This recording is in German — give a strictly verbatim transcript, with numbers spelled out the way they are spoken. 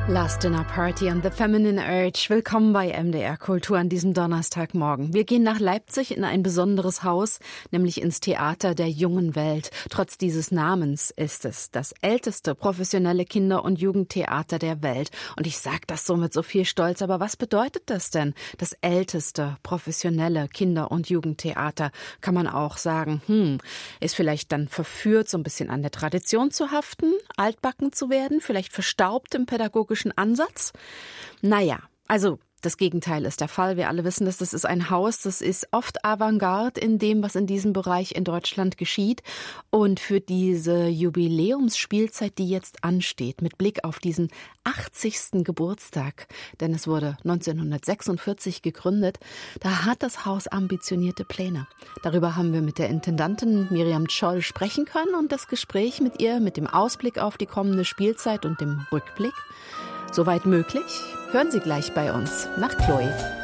Last Dinner Party and the Feminine Urge. Willkommen bei M D R Kultur an diesem Donnerstagmorgen. Wir gehen nach Leipzig in ein besonderes Haus, nämlich ins Theater der jungen Welt. Trotz dieses Namens ist es das älteste professionelle Kinder- und Jugendtheater der Welt. Und ich sage das so mit so viel Stolz, aber was bedeutet das denn? Das älteste professionelle Kinder- und Jugendtheater, kann man auch sagen, hm, ist vielleicht dann verführt, so ein bisschen an der Tradition zu haften, altbacken zu werden, vielleicht verstaubt im pädagogischen Ansatz? Naja, also das Gegenteil ist der Fall. Wir alle wissen, dass das ist ein Haus, das ist oft Avantgarde in dem, was in diesem Bereich in Deutschland geschieht. Und für diese Jubiläumsspielzeit, die jetzt ansteht, mit Blick auf diesen achtzigsten Geburtstag, denn es wurde neunzehnhundertsechsundvierzig gegründet, da hat das Haus ambitionierte Pläne. Darüber haben wir mit der Intendantin Miriam Tscholl sprechen können und das Gespräch mit ihr, mit dem Ausblick auf die kommende Spielzeit und dem Rückblick, soweit möglich, hören Sie gleich bei uns nach Chloe.